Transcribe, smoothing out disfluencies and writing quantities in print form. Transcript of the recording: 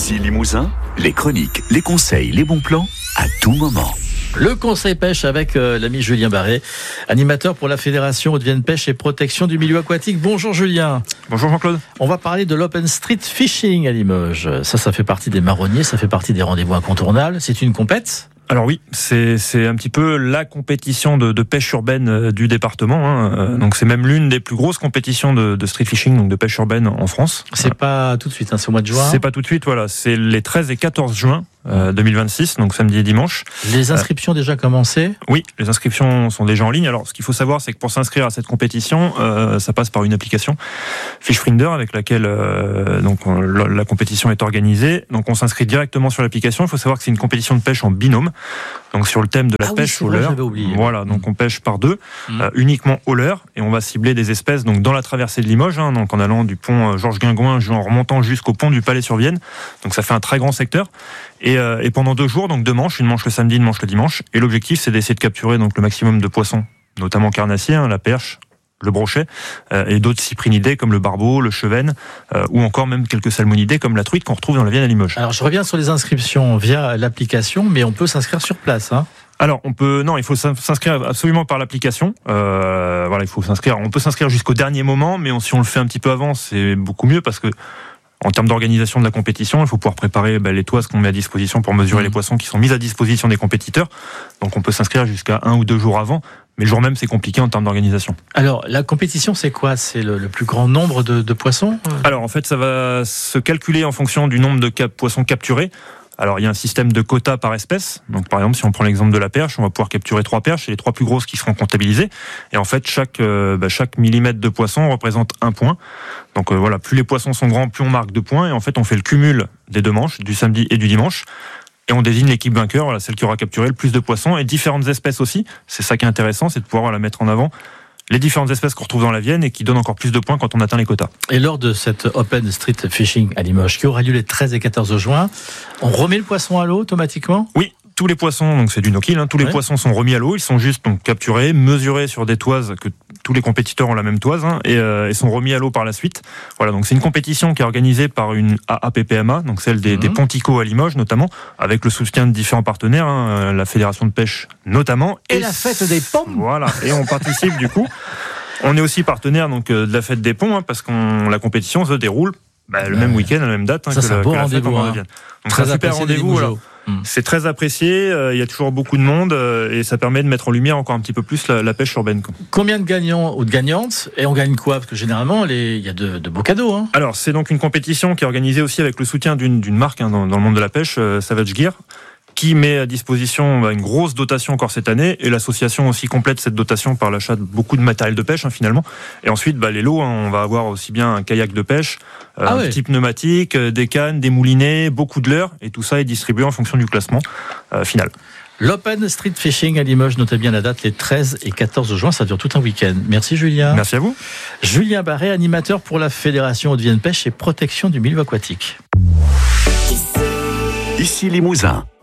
Ici Limousin, les chroniques, les conseils, les bons plans, à tout moment. Le conseil pêche avec l'ami Julien Barré, animateur pour la Fédération Haute-Vienne Pêche et Protection du Milieu Aquatique. Bonjour Julien. Bonjour Jean-Claude. On va parler de l'Open Street Fishing à Limoges. Ça fait partie des marronniers, ça fait partie des rendez-vous incontournables. C'est une compète ? Alors oui, c'est un petit peu la compétition de pêche urbaine du département. Donc c'est même l'une des plus grosses compétitions de street fishing, donc de pêche urbaine en France. C'est pas tout de suite, c'est au mois de juin. C'est pas tout de suite, voilà. C'est les 13 et 14 juin 2026, donc samedi et dimanche. Les inscriptions déjà commencé ? Oui, les inscriptions sont déjà en ligne. Alors ce qu'il faut savoir, c'est que pour s'inscrire à cette compétition, ça passe par une application Fishfinder avec laquelle la compétition est organisée. Donc on s'inscrit directement sur l'application. Il faut savoir que c'est une compétition de pêche en binôme. Donc sur le thème de la pêche au leurre, voilà, donc on pêche par deux, uniquement au leurre, et on va cibler des espèces donc dans la traversée de Limoges, donc en allant du pont Georges Guingouin en remontant jusqu'au pont du Palais-sur-Vienne. Donc ça fait un très grand secteur. Et pendant 2 jours, donc 2 manches, une manche le samedi, une manche le dimanche. Et l'objectif, c'est d'essayer de capturer donc le maximum de poissons, notamment carnassiers, la perche, le brochet, et d'autres cyprinidés comme le barbeau, le chevenne, ou encore même quelques salmonidés comme la truite qu'on retrouve dans la Vienne à Limoges. Alors je reviens sur les inscriptions via l'application, mais on peut s'inscrire sur place, Alors il faut s'inscrire absolument par l'application. Il faut s'inscrire. On peut s'inscrire jusqu'au dernier moment, mais si on le fait un petit peu avant, c'est beaucoup mieux parce que en termes d'organisation de la compétition, il faut pouvoir préparer les toises qu'on met à disposition pour mesurer les poissons qui sont mis à disposition des compétiteurs. Donc on peut s'inscrire jusqu'à 1 ou 2 jours avant, mais le jour même c'est compliqué en termes d'organisation. Alors la compétition c'est quoi ? C'est le plus grand nombre de poissons ? Alors en fait ça va se calculer en fonction du nombre de poissons capturés. Alors il y a un système de quotas par espèce. Donc par exemple si on prend l'exemple de la perche, on va pouvoir capturer 3 perches et les 3 plus grosses qui seront comptabilisées. Et en fait chaque millimètre de poisson représente 1 point. Donc plus les poissons sont grands, plus on marque 2 points. Et en fait on fait le cumul des 2 manches, du samedi et du dimanche. Et on désigne l'équipe vainqueur, celle qui aura capturé le plus de poissons et différentes espèces aussi. C'est ça qui est intéressant, c'est de pouvoir mettre en avant les différentes espèces qu'on retrouve dans la Vienne et qui donnent encore plus de points quand on atteint les quotas. Et lors de cette Open Street Fishing à Limoges, qui aura lieu les 13 et 14 juin, on remet le poisson à l'eau automatiquement ? Oui, tous les poissons, donc c'est du no-kill, tous les poissons sont remis à l'eau, ils sont juste capturés, mesurés sur des toises, que tous les compétiteurs ont la même toise, et sont remis à l'eau par la suite. Voilà, donc c'est une compétition qui est organisée par une AAPPMA, donc celle des ponticos à Limoges notamment, avec le soutien de différents partenaires, la Fédération de pêche notamment. Et la fête des ponts. Voilà, et on participe du coup. On est aussi partenaire de la fête des ponts, parce que la compétition se déroule le même week-end, à la même date ça, c'est un beau rendez-vous. Donc c'est un super rendez-vous. Voilà. C'est très apprécié, il y a toujours beaucoup de monde et ça permet de mettre en lumière encore un petit peu plus la pêche urbaine. Combien de gagnants ou de gagnantes ? Et on gagne quoi ? Parce que généralement, il y a de beaux cadeaux. Alors, c'est donc une compétition qui est organisée aussi avec le soutien d'une marque dans le monde de la pêche, Savage Gear, qui met à disposition une grosse dotation encore cette année, et l'association aussi complète cette dotation par l'achat de beaucoup de matériel de pêche finalement. Et ensuite les lots, on va avoir aussi bien un kayak de pêche, un petit pneumatique, des cannes, des moulinets, beaucoup de leurres, et tout ça est distribué en fonction du classement final. L'Open Street Fishing à Limoges, notez bien la date, les 13 et 14 juin, ça dure tout un week-end. Merci Julien. Merci à vous. Julien Barré, animateur pour la Fédération Haute-Vienne Pêche et Protection du Milieu Aquatique. Ici Limousin.